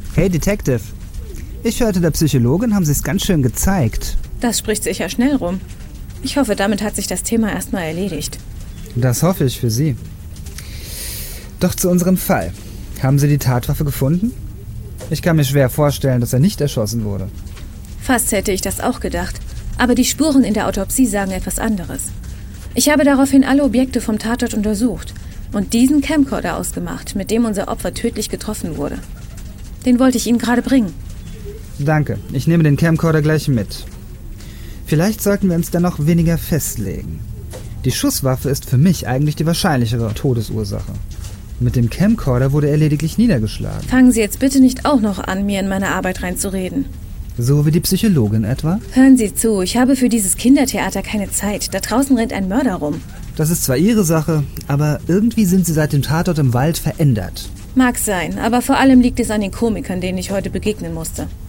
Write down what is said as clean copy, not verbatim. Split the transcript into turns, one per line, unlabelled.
Hey, Detective. Ich hörte, der Psychologin haben Sie es ganz schön gezeigt.
Das spricht sicher schnell rum. Ich hoffe, damit hat sich das Thema erstmal erledigt.
Das hoffe ich für Sie. Doch zu unserem Fall. Haben Sie die Tatwaffe gefunden? Ich kann mir schwer vorstellen, dass er nicht erschossen wurde.
Fast hätte ich das auch gedacht. Aber die Spuren in der Autopsie sagen etwas anderes. Ich habe daraufhin alle Objekte vom Tatort untersucht und diesen Camcorder ausgemacht, mit dem unser Opfer tödlich getroffen wurde. Den wollte ich Ihnen gerade bringen.
Danke, ich nehme den Camcorder gleich mit. Vielleicht sollten wir uns dann noch weniger festlegen. Die Schusswaffe ist für mich eigentlich die wahrscheinlichere Todesursache. Mit dem Camcorder wurde er lediglich niedergeschlagen.
Fangen Sie jetzt bitte nicht auch noch an, mir in meine Arbeit reinzureden.
So wie die Psychologin etwa?
Hören Sie zu, ich habe für dieses Kindertheater keine Zeit. Da draußen rennt ein Mörder rum.
Das ist zwar Ihre Sache, aber irgendwie sind Sie seit dem Tatort im Wald verändert.
Mag sein, aber vor allem liegt es an den Komikern, denen ich heute begegnen musste.